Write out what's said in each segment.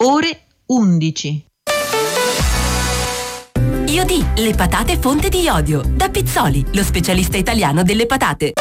ore 11. Iodì, le patate fonte di iodio. Da Pizzoli, lo specialista italiano delle patate.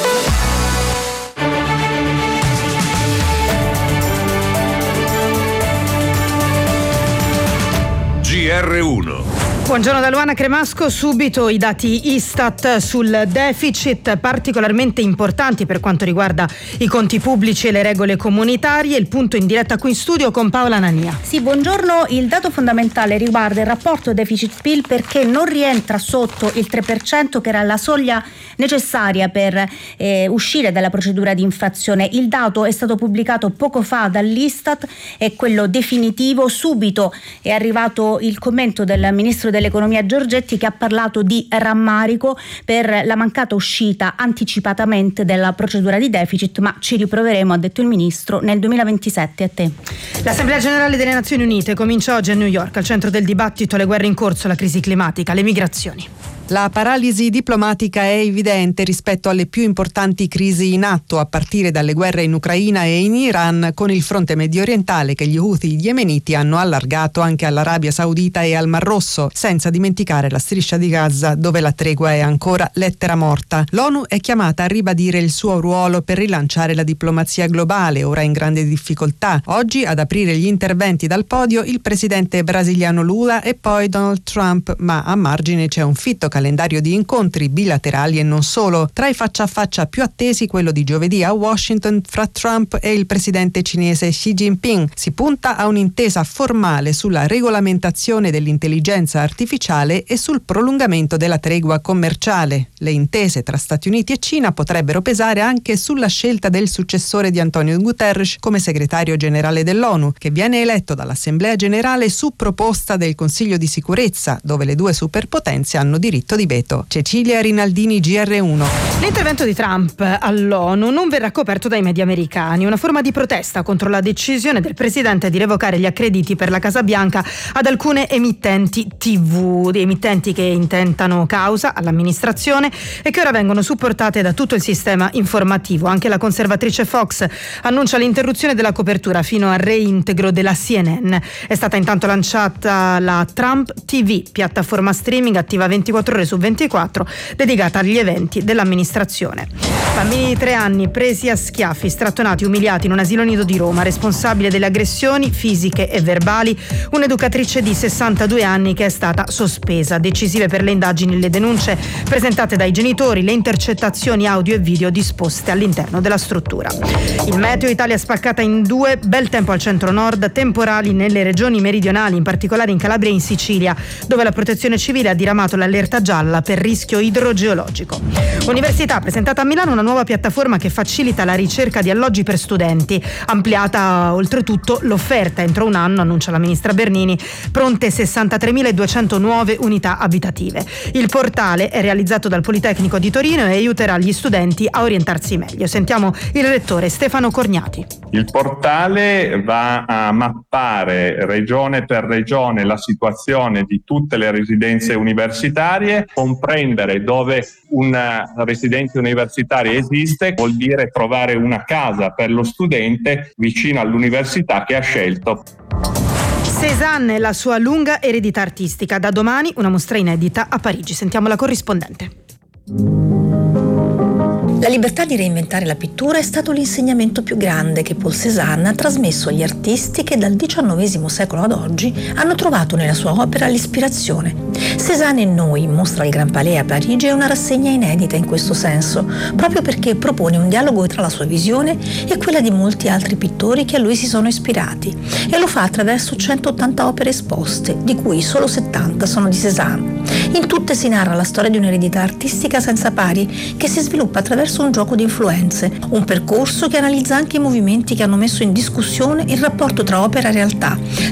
GR1. Buongiorno da Luana Cremasco, subito i dati Istat sul deficit particolarmente importanti per quanto riguarda i conti pubblici e le regole comunitarie. Il punto in diretta qui in studio con Paola Nania. Sì, buongiorno. Il dato fondamentale riguarda il rapporto deficit-PIL perché non rientra sotto il 3% che era la soglia necessaria per uscire dalla procedura di infrazione. Il dato è stato pubblicato poco fa dall'Istat, è quello definitivo. Subito è arrivato il commento del ministro dell'economia Giorgetti, che ha parlato di rammarico per la mancata uscita anticipatamente della procedura di deficit, ma ci riproveremo, ha detto il ministro, nel 2027. A te. L'Assemblea Generale delle Nazioni Unite comincia oggi a New York, al centro del dibattito le guerre in corso, la crisi climatica, le migrazioni. La paralisi diplomatica è evidente rispetto alle più importanti crisi in atto, a partire dalle guerre in Ucraina e in Iran, con il fronte mediorientale che gli Houthi yemeniti hanno allargato anche all'Arabia Saudita e al Mar Rosso, senza dimenticare la striscia di Gaza, dove la tregua è ancora lettera morta. L'ONU è chiamata a ribadire il suo ruolo per rilanciare la diplomazia globale, ora in grande difficoltà. Oggi ad aprire gli interventi dal podio il presidente brasiliano Lula e poi Donald Trump, ma a margine c'è un fitto calendario di incontri bilaterali e non solo. Tra i faccia a faccia più attesi quello di giovedì a Washington fra Trump e il presidente cinese Xi Jinping. Si punta a un'intesa formale sulla regolamentazione dell'intelligenza artificiale e sul prolungamento della tregua commerciale. Le intese tra Stati Uniti e Cina potrebbero pesare anche sulla scelta del successore di Antonio Guterres come segretario generale dell'ONU, che viene eletto dall'Assemblea Generale su proposta del Consiglio di Sicurezza, dove le due superpotenze hanno diritto di veto. Cecilia Rinaldini, GR1. L'intervento di Trump all'ONU non verrà coperto dai media americani, una forma di protesta contro la decisione del presidente di revocare gli accrediti per la Casa Bianca ad alcune emittenti TV, emittenti che intentano causa all'amministrazione e che ora vengono supportate da tutto il sistema informativo. Anche la conservatrice Fox annuncia l'interruzione della copertura fino al reintegro della CNN. È stata intanto lanciata la Trump TV, piattaforma streaming attiva 24 ore su 24, dedicata agli eventi dell'amministrazione. Bambini di 3 anni presi a schiaffi, strattonati, umiliati in un asilo nido di Roma. Responsabile delle aggressioni fisiche e verbali, un'educatrice di 62 anni che è stata sospesa. Decisive per le indagini le denunce presentate dai genitori, le intercettazioni audio e video disposte all'interno della struttura. Il meteo: Italia spaccata in due, bel tempo al centro-nord, temporali nelle regioni meridionali, in particolare in Calabria e in Sicilia, dove la Protezione Civile ha diramato l'allerta gialla per rischio idrogeologico. Università: presentata a Milano una nuova piattaforma che facilita la ricerca di alloggi per studenti, ampliata oltretutto l'offerta entro un anno, annuncia la ministra Bernini, pronte 63.200 nuove unità abitative. Il portale è realizzato dal Politecnico di Torino e aiuterà gli studenti a orientarsi meglio. Sentiamo il rettore Stefano Corgnati. Il portale va a mappare regione per regione la situazione di tutte le residenze universitarie, comprendere dove una residenza universitaria esiste, vuol dire trovare una casa per lo studente vicino all'università che ha scelto. Cézanne e la sua lunga eredità artistica. Da domani una mostra inedita a Parigi. Sentiamo la corrispondente. La libertà di reinventare la pittura è stato l'insegnamento più grande che Paul Cézanne ha trasmesso agli artisti che dal XIX secolo ad oggi hanno trovato nella sua opera l'ispirazione. Cézanne e noi, mostra al Grand Palais a Parigi, è una rassegna inedita in questo senso, proprio perché propone un dialogo tra la sua visione e quella di molti altri pittori che a lui si sono ispirati, e lo fa attraverso 180 opere esposte, di cui solo 70 sono di Cézanne. In tutte si narra la storia di un'eredità artistica senza pari che si sviluppa attraverso un gioco di influenze, un percorso che analizza anche i movimenti che hanno messo in discussione il rapporto tra opera e realtà,